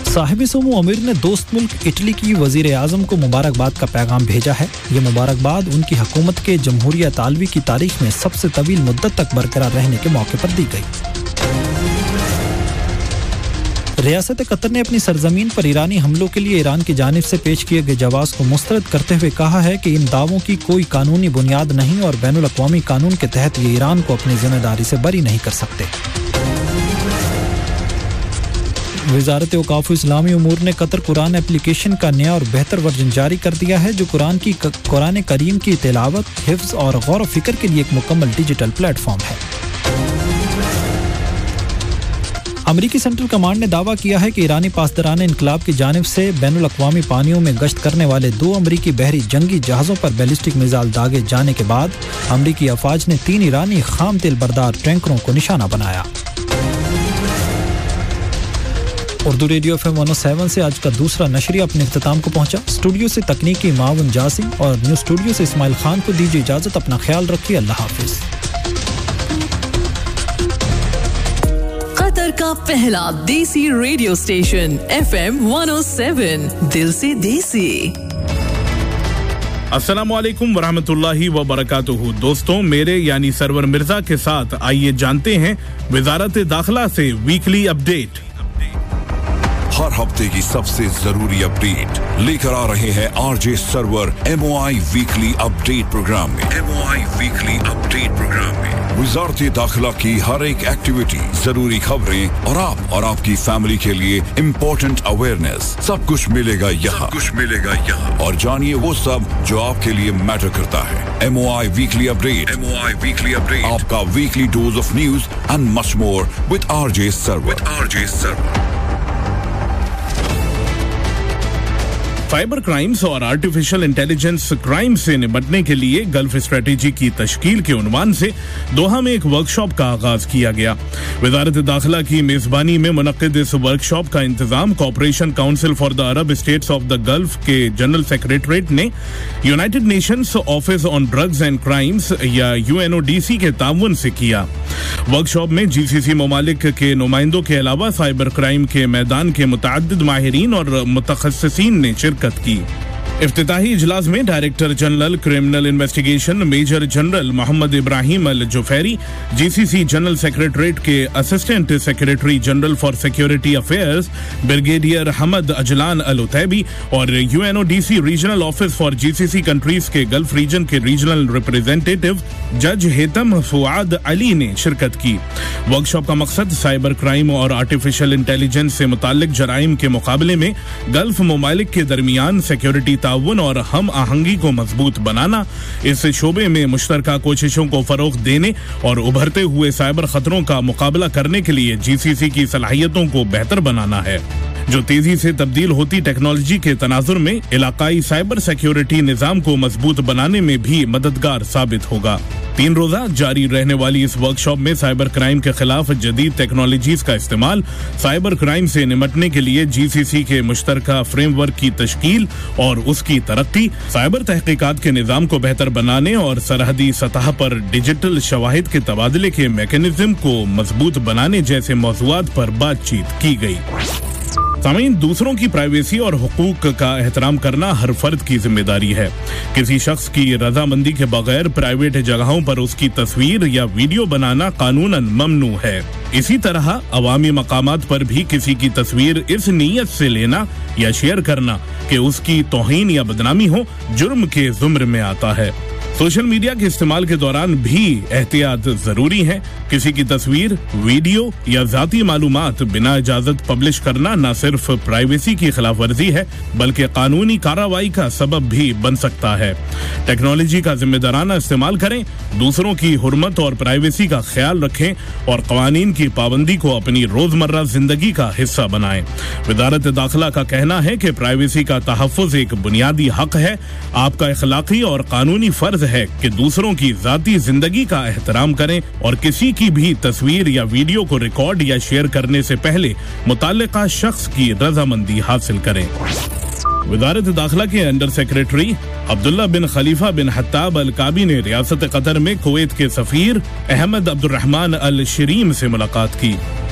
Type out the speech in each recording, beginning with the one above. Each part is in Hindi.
साहिब सुमो अमीर ने दोस्त मुल्क इटली की वजीर आज़म को मुबारकबाद का पैगाम भेजा है। ये मुबारकबाद उनकी हुकूमत के जमहूरिया तालवी की तारीख में सबसे तवील मुद्दत तक बरकरार रहने के मौके पर दी गई। रियासत कतर ने अपनी सरजमीन पर ईरानी हमलों के लिए ईरान की जानिब से पेश किए गए जवाब को मुस्तरद करते हुए कहा है कि इन दावों की कोई कानूनी बुनियाद नहीं और बैनुल अक़वामी कानून के तहत ये ईरान को अपनी जिम्मेदारी से बरी नहीं कर सकते। वज़ारत औक़ाफ़ इस्लामी उमूर ने कतर कुरान एप्लीकेशन का नया और बेहतर वर्जन जारी कर दिया है, जो कुरान करीम की तिलावत, हिफ्ज़ और गौर व फ़िक्र के लिए एक मुकम्मल डिजिटल प्लेटफॉर्म है। अमरीकी सेंट्रल कमांड ने दावा किया है कि ईरानी पासदारान इनकलाब की जानिब से बैनुल अक़वामी पानियों में गश्त करने वाले 2 अमरीकी बहरी जंगी जहाज़ों पर बैलिस्टिक मिसाइल दागे जाने के बाद अमरीकी अफवाज ने 3 ईरानी खाम तेल बरदार टैंकरों को निशाना बनाया। उर्दू रेडियो FM 107 से आज का दूसरा नशरिया अपने इख्तिताम को पहुंचा। स्टूडियो से तकनीकी मावन जासिम और न्यूज़ स्टूडियो से इस्माइल खान को दीजिए इजाजत। अपना ख्याल रखिए। अल्लाह हाफिज। कतर का पहला देसी रेडियो स्टेशन FM 107, दिल से देसी। अस्सलाम वालेकुम वरहमतुल्लाहि व बरकातुहू। दोस्तों, मेरे यानी सरवर मिर्जा के साथ आइए जानते हैं वजारत दाखिला से वीकली अपडेट। हर हफ्ते की सबसे जरूरी अपडेट लेकर आ रहे हैं RJ server MOI weekly update programme में। MOI वीकली अपडेट प्रोग्राम में वजारत दाखिला की हर एक एक्टिविटी, जरूरी खबरें और आपकी फैमिली के लिए इम्पोर्टेंट अवेयरनेस, सब कुछ मिलेगा यहाँ। और जानिए वो सब जो आपके लिए मैटर करता है। MOI वीकली अपडेट, आपका weekly dose of news and much more with RJ server. Cyber crimes और आर्टिफिशियल इंटेलिजेंस क्राइम से निपटने के लिए गल्फ स्ट्रेटेजी की तश्कील के उन्वान से दोहा में एक वर्कशॉप का आगाज किया गया। वजारत दाखिला की मेजबानी में मुनक्किद इस वर्कशॉप का इंतजाम Cooperation Council for the Arab states of the gulf के जनरल सेक्रेटरीट ने United Nations office on drugs and crimes या UNODC के ताउन से किया। वर्कशॉप में GCC ममालिक के नुमाइंदों के अलावा साइबर क्राइम के मैदान के मुतअद्दिद माहिरीन और मुतखस्सिसीन ने शिरकत की। इफ्तिताही इजलास में director general criminal investigation major general Mohammad Ibrahim अल जुफैरी, GCC जनरल सेक्रेटरीट के assistant secretary general for security affairs brigadier Hamad Azlan अल उतैबी और UNODC regional office for GCC countries के गल्फ रीजन के रीजनल रिप्रेजेंटेटिव जज हेतम फुआद अली ने शिरकत की। वर्कशॉप का मकसद साइबर क्राइम और आर्टिफिशियल इंटेलिजेंस से मुताल्लिक जराइम के मुकाबले में गल्फ ममालिक के दरमियान सिक्योरिटी ताउन और हम आहंगी को मजबूत बनाना, इस शोबे में मुश्तरका कोशिशों को फरोग देने और उभरते हुए साइबर खतरों का मुकाबला करने के लिए GCC की सलाहियतों को बेहतर बनाना है, जो तेजी से तब्दील होती टेक्नोलॉजी के तनाजुर में इलाकाई साइबर सिक्योरिटी निजाम को मजबूत बनाने में भी मददगार साबित होगा। 3 रोजा जारी रहने वाली इस वर्कशॉप में साइबर क्राइम के खिलाफ जदीद टेक्नोलॉजीज का इस्तेमाल, साइबर क्राइम से निपटने के लिए GCC के मुश्तरका फ्रेमवर्क की तश्कील और उसकी तरक्की, साइबर तहकीकात के निजाम को बेहतर बनाने और सरहदी सतह पर डिजिटल शवाहिद के तबादले के मैकेनिज्म को मजबूत बनाने जैसे मौज़ूआत पर बातचीत की गई। सामीन, दूसरों की प्राइवेसी और हुकूक का एहतराम करना हर फर्द की जिम्मेदारी है। किसी शख्स की रजामंदी के बगैर प्राइवेट जगहों पर उसकी तस्वीर या वीडियो बनाना कानूनन ममनू है। इसी तरह अवामी मकामात पर भी किसी की तस्वीर इस नीयत से लेना या शेयर करना कि उसकी तौहीन या बदनामी हो, जुर्म के जुम्र में आता है। सोशल मीडिया के इस्तेमाल के दौरान भी एहतियात जरूरी है। किसी की तस्वीर, वीडियो या जाती मालूमात बिना इजाजत पब्लिश करना न सिर्फ प्राइवेसी की खिलाफ वर्जी है बल्कि कानूनी कार्रवाई का सबब भी बन सकता है। टेक्नोलॉजी का जिम्मेदाराना इस्तेमाल करें, दूसरों की हुर्मत और प्राइवेसी का ख्याल रखें और कवानीन की पाबंदी को अपनी रोजमर्रा जिंदगी का हिस्सा बनाएं। वजारत दाखिला का कहना है कि प्राइवेसी का तहफ़्फ़ुज़ एक बुनियादी हक है। आपका इखलाकी और कानूनी फर्ज है कि दूसरों की जाती जिंदगी का एहतराम करें और किसी की भी तस्वीर या वीडियो को रिकॉर्ड या शेयर करने से पहले मुताल्लिका शख्स की रजामंदी हासिल करें। वजारत दाखिला के अंडर सेक्रेटरी अब्दुल्ला बिन खलीफा बिन हत्ताब अल काबी ने रियासत कतर में कुवैत के सफीर अहमद अब्दुर्रहमान अल शरीम से मुलाकात की।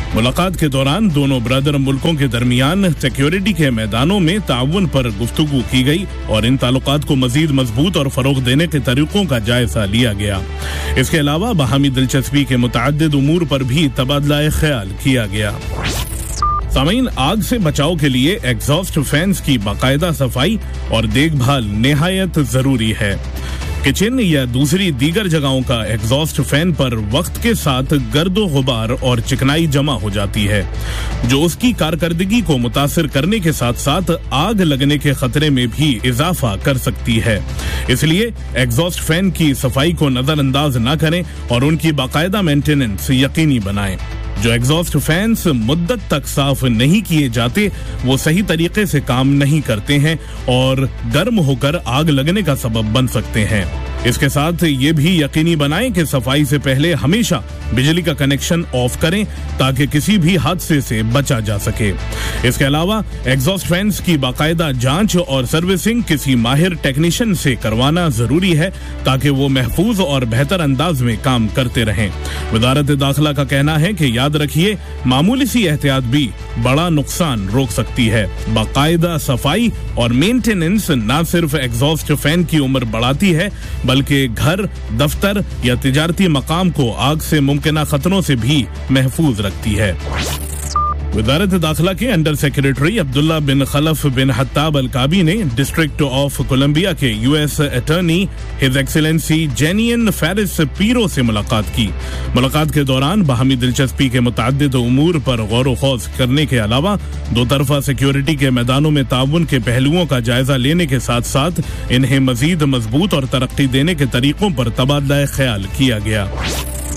मुलाकात के दौरान दोनों ब्रदर मुल्कों के दरमियान सिक्योरिटी के मैदानों में ताउन पर गुफ्तगू की गई और इन ताल्लुकात को मजीद मजबूत और फरोग देने के तरीकों का जायजा लिया गया। इसके अलावा बाहमी दिलचस्पी के मुतअद्दिद उमूर पर भी तबादला ख्याल किया गया। सामीन, आग से बचाव के लिए एग्जॉस्ट फैंस की बाकायदा सफाई और देखभाल निहायत जरूरी है। किचन या दूसरी दीगर जगहों का एग्जॉस्ट फैन पर वक्त के साथ गर्दो गुबार और चिकनाई जमा हो जाती है, जो उसकी कारकर्दगी को मुतासिर करने के साथ साथ आग लगने के खतरे में भी इजाफा कर सकती है। इसलिए एग्जॉस्ट फैन की सफाई को नजरअंदाज न करें और उनकी बाकायदा मेंटेनेंस यकीनी बनाएं। जो एग्जॉस्ट फैंस मुद्दत तक साफ नहीं किए जाते वो सही तरीके से काम नहीं करते हैं और गर्म होकर आग लगने का सबब बन सकते हैं। इसके साथ ये भी यकीनी बनाएं कि सफाई से पहले हमेशा बिजली का कनेक्शन ऑफ करें ताकि किसी भी हादसे से बचा जा सके। इसके अलावा एग्जॉस्ट फैंस की बाकायदा जांच और सर्विसिंग किसी माहिर टेक्नीशियन से करवाना जरूरी है ताकि वो महफूज और बेहतर अंदाज में काम करते रहें। वजारत दाखिला का कहना है कि याद रखिए, मामूली सी एहतियात भी बड़ा नुकसान रोक सकती है। बाकायदा सफाई और मेंटेनेंस न सिर्फ एग्जॉस्ट फैन की उम्र बढ़ाती है बल्कि घर, दफ्तर या तिजारती मकाम को आग से मुमकिन खतरों से भी महफूज रखती है। वजारत दाखिला के अंडर सेक्रेटरी अब्दुल्ला बिन खलफ बिन हत्ताब अल-काबी ने डिस्ट्रिक्ट ऑफ कोलंबिया के US attorney his excellency genuine Ferris पीरो से मुलाकात की। मुलाकात के दौरान बाहमी दिलचस्पी के मुतअद्दिद उमूर पर गौर व खौज करने के अलावा दो तरफा सिक्योरिटी के मैदानों में ताउन के पहलुओं का जायजा लेने के साथ साथ इन्हें मजीद मजबूत और तरक्की देने के तरीकों पर तबादला ख्याल किया गया।